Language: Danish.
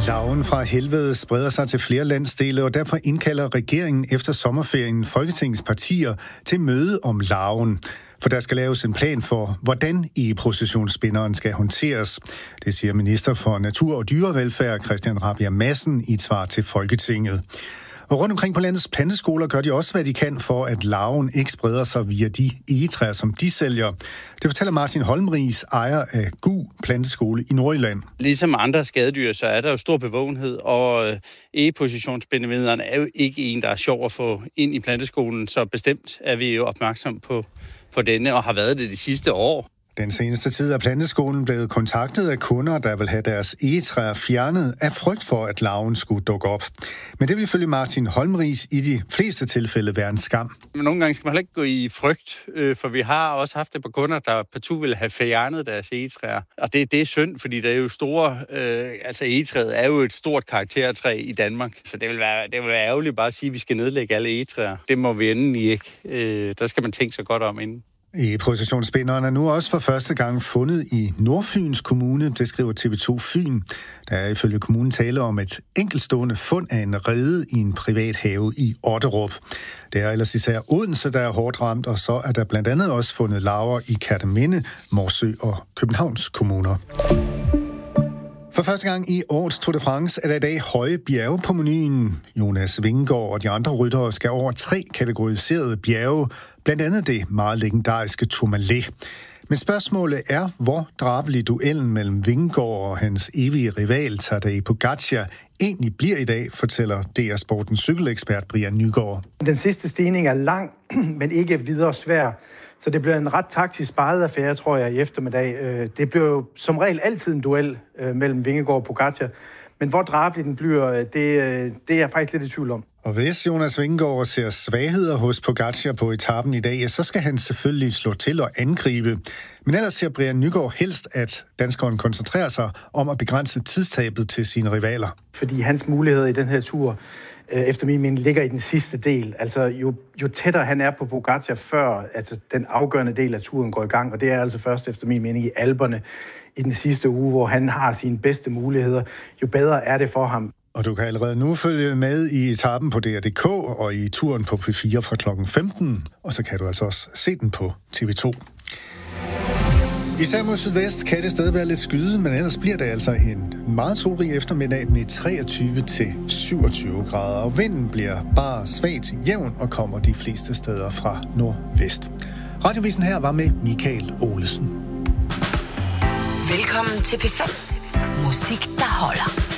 Larven fra helvede spreder sig til flere landsdele, og derfor indkalder regeringen efter sommerferien Folketingets partier til møde om larven. For der skal laves en plan for, hvordan egeprocessionsspinderen skal håndteres. Det siger minister for Natur- og Dyrevelfærd Christian Rabjerg Madsen i et svar til Folketinget. Og rundt omkring på landets planteskoler gør de også, hvad de kan for, at larven ikke spreder sig via de egetræer, som de sælger. Det fortæller Martin Holmriis, ejer af GU Planteskole i Nordjylland. Ligesom andre skadedyr, så er der jo stor bevågenhed, og egepositionsspindemidlerne er jo ikke en, der er sjov at få ind i planteskolen, så bestemt er vi jo opmærksom på denne, og har været det de sidste år. Den seneste tid er planteskolen blevet kontaktet af kunder, der vil have deres egetræer fjernet af frygt for, at larven skulle dukke op. Men det vil ifølge Martin Holmriis i de fleste tilfælde være en skam. Men nogle gange skal man heller ikke gå i frygt, for vi har også haft et par kunder, der partout vil have fjernet deres egetræer. Og det er synd, fordi der er jo store, egetræet er jo et stort karaktertræ i Danmark. Så det vil være ærgerligt bare at sige, at vi skal nedlægge alle egetræer. Det må vi endelig ikke. Der skal man tænke sig godt om inden. Egeprocessionsspinderen er nu også for første gang fundet i Nordfyns Kommune, det skriver TV2 Fyn. Der er ifølge kommunen tale om et enkeltstående fund af en rede i en privat have i Otterup. Det er ellers især Odense, der er hårdt ramt, og så er der blandt andet også fundet larver i Kerteminde, Morsø og Københavns kommuner. For første gang i årets Tour de France er der i dag høje bjerge på menuen. Jonas Vingegaard og de andre ryttere skal over 3 kategoriserede bjerge, blandt andet det meget legendariske Tourmalet. Men spørgsmålet er, hvor drabelig duellen mellem Vingegaard og hans evige rival Tadej Pogačar egentlig bliver i dag, fortæller DR Sportens cykelekspert Brian Nygaard. Den sidste stigning er lang, men ikke videre svær. Så det bliver en ret taktisk sparet affære, tror jeg, i eftermiddag. Det bliver jo som regel altid en duel mellem Vingegaard og Pogačar. Men hvor drabelig den bliver, det er jeg faktisk lidt i tvivl om. Og hvis Jonas Vingegaard ser svagheder hos Pogačar på etappen i dag, så skal han selvfølgelig slå til og angribe. Men ellers ser Brian Nygaard helst, at danskeren koncentrerer sig om at begrænse tidstabet til sine rivaler. Fordi hans muligheder i den her tur, efter min mening, ligger i den sidste del. Altså, jo tættere han er på Pogačar før den afgørende del af turen går i gang, og det er altså først efter min mening i Alperne i den sidste uge, hvor han har sine bedste muligheder, jo bedre er det for ham. Og du kan allerede nu følge med i etappen på DR.dk og i turen på P4 fra klokken 15, og så kan du altså også se den på TV2. Især mod sydvest kan det stadig være lidt skyde, men ellers bliver det altså en meget solrig eftermiddag med 23-27 grader, og vinden bliver bare svagt jævn og kommer de fleste steder fra nordvest. Radiovisen her var med Michael Olesen. Velkommen til P5. Musik, der holder.